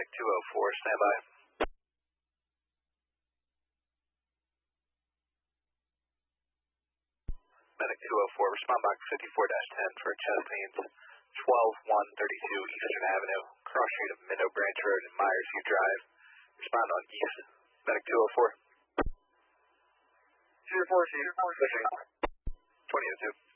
Medic 204, stand by. Medic 204, respond back 54-10 for chest pains, 12132 Eastern Avenue, cross street of Minnow Branch Road and Myers View Drive. Respond on east. Medic 204. 204, 2002.